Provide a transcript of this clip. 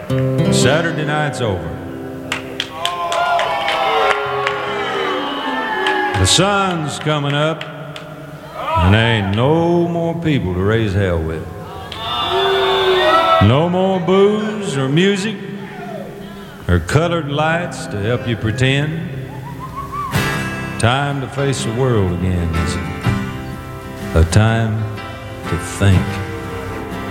Saturday night's over. The sun's coming up, and there ain't no more people to raise hell with. No more booze or music or colored lights to help you pretend. Time to face the world again, is it? A time to think.